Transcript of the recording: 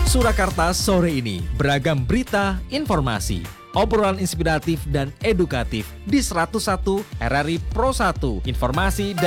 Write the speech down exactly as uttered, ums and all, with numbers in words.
Surakarta sore ini, beragam berita, informasi, obrolan inspiratif dan edukatif di seratus satu R R I Pro satu. Informasi dan